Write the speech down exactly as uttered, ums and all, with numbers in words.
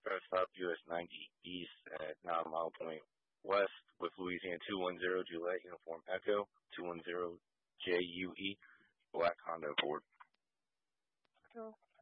First stop U S ninety East at nine Mile Point West with Louisiana two one zero Juliet Uniform Echo two one zero J U E Black Honda Accord. Cool.